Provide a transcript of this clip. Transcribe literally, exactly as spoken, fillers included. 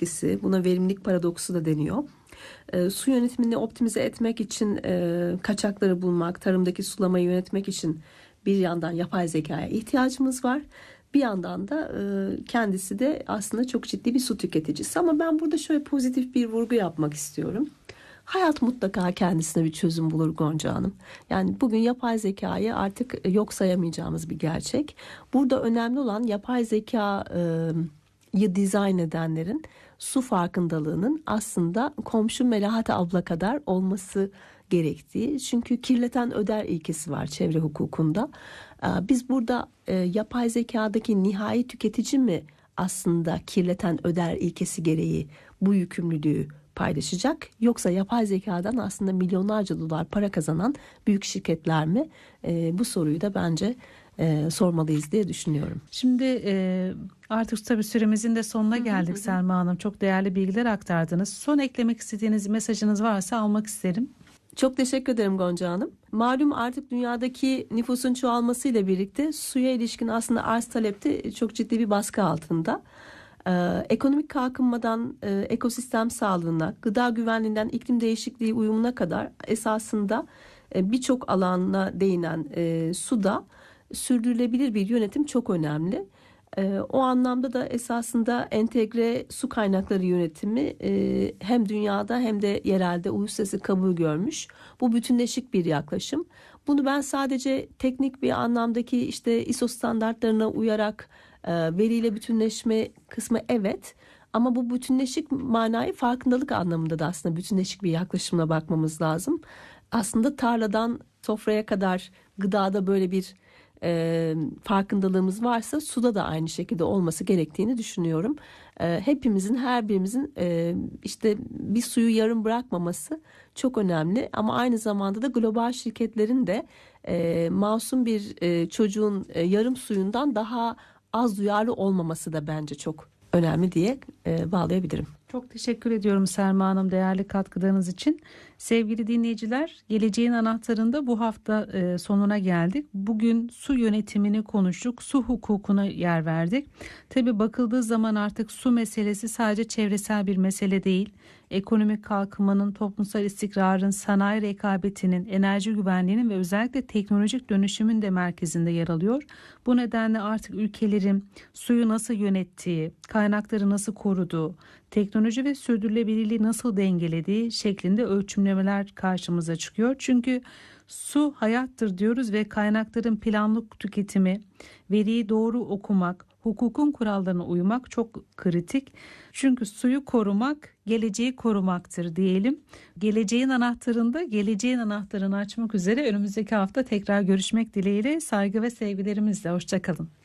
ilişkisi, buna verimlilik paradoksu da deniyor. E, su yönetimini optimize etmek için e, kaçakları bulmak, tarımdaki sulamayı yönetmek için bir yandan yapay zekaya ihtiyacımız var. Bir yandan da e, kendisi de aslında çok ciddi bir su tüketicisi. Ama ben burada şöyle pozitif bir vurgu yapmak istiyorum. Hayat mutlaka kendisine bir çözüm bulur Gonca Hanım. Yani bugün yapay zekayı artık yok sayamayacağımız bir gerçek. Burada önemli olan yapay zekayı dizayn edenlerin su farkındalığının aslında komşu Melahat abla kadar olması gerektiği. Çünkü kirleten öder ilkesi var çevre hukukunda. Biz burada yapay zekadaki nihai tüketici mi aslında kirleten öder ilkesi gereği bu yükümlülüğü paylaşacak, yoksa yapay zekadan aslında milyonlarca dolar para kazanan büyük şirketler mi? E, bu soruyu da bence e, sormalıyız diye düşünüyorum. Şimdi e, artık tabii süremizin de sonuna geldik Selma Hanım. Çok değerli bilgiler aktardınız. Son eklemek istediğiniz mesajınız varsa almak isterim. Çok teşekkür ederim Gonca Hanım. Malum artık dünyadaki nüfusun çoğalmasıyla birlikte suya ilişkin aslında arz talepte çok ciddi bir baskı altında. Ee, ekonomik kalkınmadan e, ekosistem sağlığına, gıda güvenliğinden iklim değişikliği uyumuna kadar esasında e, birçok alana değinen e, suda sürdürülebilir bir yönetim çok önemli. E, o anlamda da esasında entegre su kaynakları yönetimi e, hem dünyada hem de yerelde uluslararası kabul görmüş. Bu bütünleşik bir yaklaşım. Bunu ben sadece teknik bir anlamdaki işte I S O standartlarına uyarak veriyle bütünleşme kısmı evet, ama bu bütünleşik manayı farkındalık anlamında da aslında bütünleşik bir yaklaşımla bakmamız lazım. Aslında tarladan sofraya kadar gıdada böyle bir e, farkındalığımız varsa suda da aynı şekilde olması gerektiğini düşünüyorum. E, hepimizin, her birimizin e, işte bir suyu yarım bırakmaması çok önemli, ama aynı zamanda da global şirketlerin de e, masum bir e, çocuğun e, yarım suyundan daha az duyarlı olmaması da bence çok önemli diye e, bağlayabilirim. Çok teşekkür ediyorum Selma Hanım değerli katkılarınız için. Sevgili dinleyiciler, Geleceğin Anahtarı'nda bu hafta e, sonuna geldik. Bugün su yönetimini konuştuk, su hukukuna yer verdik. Tabii bakıldığı zaman artık su meselesi sadece çevresel bir mesele değil. Ekonomik kalkınmanın, toplumsal istikrarın, sanayi rekabetinin, enerji güvenliğinin ve özellikle teknolojik dönüşümün de merkezinde yer alıyor. Bu nedenle artık ülkelerin suyu nasıl yönettiği, kaynakları nasıl koruduğu, teknoloji ve sürdürülebilirliği nasıl dengelediği şeklinde ölçümlemeler karşımıza çıkıyor. Çünkü su hayattır diyoruz ve kaynakların planlı tüketimi, veriyi doğru okumak, hukukun kurallarına uymak çok kritik. Çünkü suyu korumak, geleceği korumaktır diyelim. Geleceğin anahtarında, geleceğin anahtarını açmak üzere önümüzdeki hafta tekrar görüşmek dileğiyle, saygı ve sevgilerimizle. Hoşça kalın.